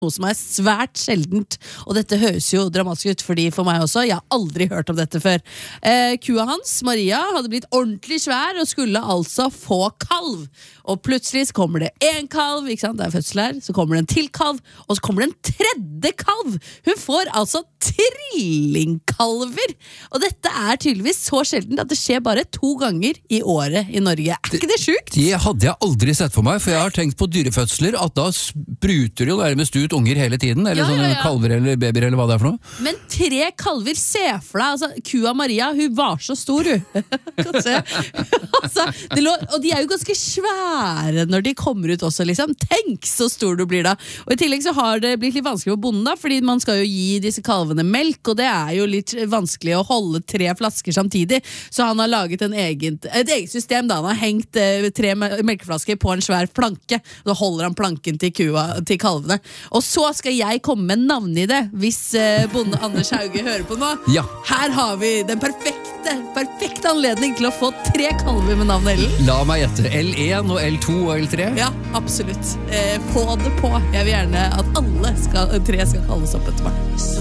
noe som svært sjeldent, og dette høres jo dramatisk ut fordi for meg også, jeg har aldri hørt om dette før. Kua hans, Maria, hadde blitt ordentlig svær og skulle altså få kalv. Og plutselig så kommer det en kalv, ikke sant? Det fødsel her, så kommer det en til kalv, og så kommer det en tredje kalv. Hun får altså trillingkalver. Og dette tydeligvis så sjeldent at det skjer bare 2 ganger i året i Norge. Ikke det sjukt? Det hadde jeg aldri sett for meg, for jeg har tenkt på dyrefødsler, at da spruter jo nærmest ut unger hele tiden, eller sånne kalver eller babyer, eller hva det for noe. Men 3 kalver, se for deg, altså, kua Maria, hun var så stor, hun. Kan se. Altså, og de jo ganske svære når de kommer ut også, liksom. Tenk så stor du blir da. Og i tillegg så har det blitt litt vanskelig for bonden da, fordi man skal jo gi disse kalvene melk, og det jo litt vanskelig å holde 3 flasker samtidig, så han har laget et eget system da. Han har hengt 3 melkeflasker på en svær planke, og da holder han planken til kalvene. Og så skal jeg komme med navn i det, hvis bonde Anders Hauge hører på nå. Ja. Her har vi den perfekte anledning til å få 3 kalver med navnet Ellen. La meg gjette. L1 og L2 og L3? Ja, absolutt. Få det på. Jeg vil gjerne at alle 3 skal kalles opp etter meg.